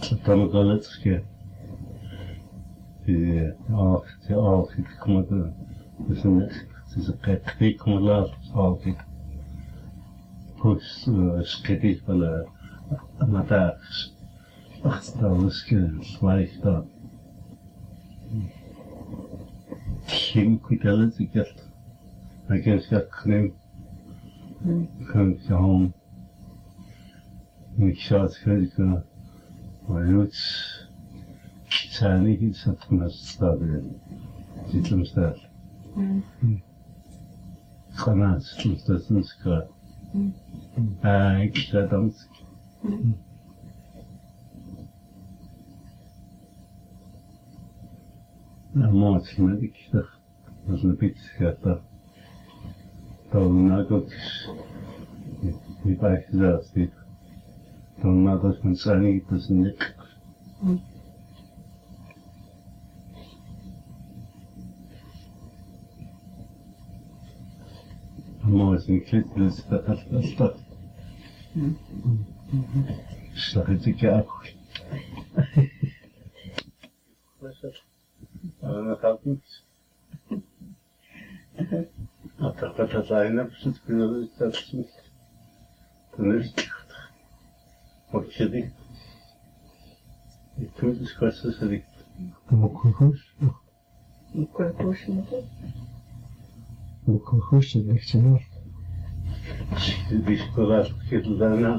Dan kan het ske. Die altijd komt er. Dus het is een kijk kom laat altijd. Dus skedig wel amateur. Ach, dat is gelijk dat. Geen kwitellen te get. Ik kan het kneem. Kan je home. Ik zou het kunnen. Maar nu zijn niet iets dat van het staat in. Zit hem staat. Granaat, dat is een schaar. Ik zei dan. Mooi, maar ik dacht, dat is een beetje gaat dan nou ook niet bij gezegd dit. Dan nou dat men zijn niet, dat is niet. Mooi is een klit, dus dat. Slag het ik ook. Dat gaat niet. Dat zijn er precies kunnen dat niet. Dan is het goed. Wat je dicht. Ik doe het kwestie zo dicht. Mokogoes. Mokogoes met het? Mokogoes is echt zo. Die schoolaar vergeet daarna.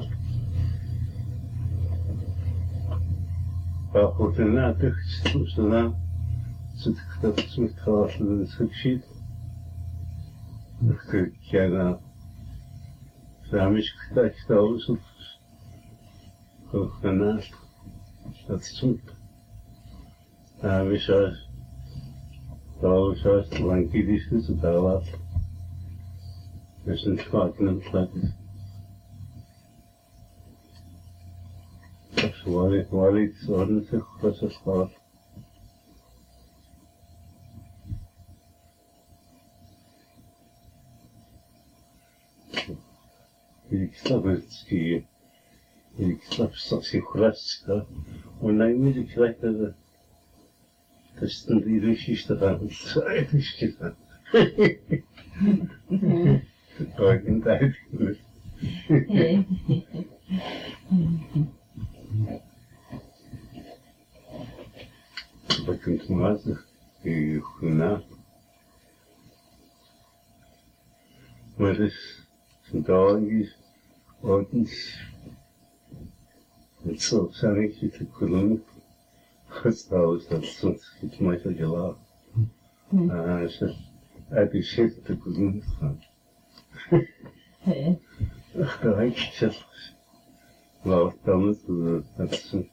Waar wordt er na terug? Daarna zit ik dat met glas in het schiet. Dan kijk jij naar. Daarom is ik gedacht alles op. Ook daarnaast. Dat is goed. Daarom is het. Daarom is het lang kies is het daar laat. Er is een schaak in het plaats. Dat is waar iets ordentlich was het schaak. Ik snap het skiën. Ik snap straks geen gras. En dan moet ik gelijk dat is dan die Russisch te gaan. Het is gedaan. Dat kan ik niet uitgevoerd. Wat kunt u maar zeggen? Goedenavond. Maar het is vandaag ordens. Het zal zijn ik te kunnen. Trouwens, dat is iets meer zo gelaten. Als je uit die shit te kunnen gaan. Ach, dat heb ik zelfs. Laat dan het, dat is een.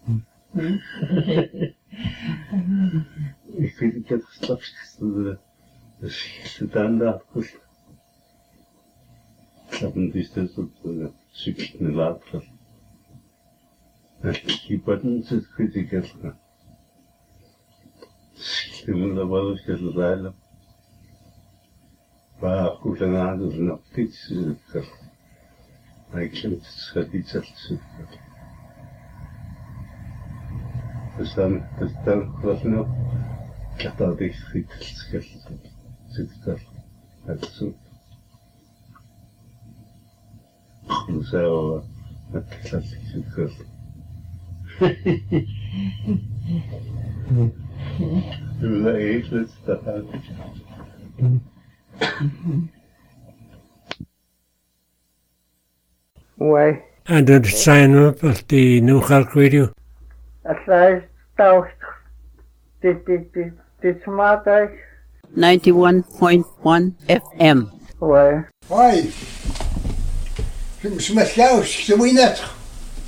Ik weet, ik heb straks de standaard goed. Ik heb een distance op de zoekje later. Die button zit goed, ik heb het. Ik moet er wel eens gaan rijden. Maar goed, daarna is er nog iets. Ik vind het gaat iets uit. Dus dan was nog. Ik had al dicht geschikt. Zit ik daar. Het is zo. Zo, het had ik gezegd. Toen zei ik het dat uit. Why? En dat zijn we op die Nogal Radio. Het is thuis. Dit smaakt 91.1 FM. Why? Hoi. Met jou, zo moet je net.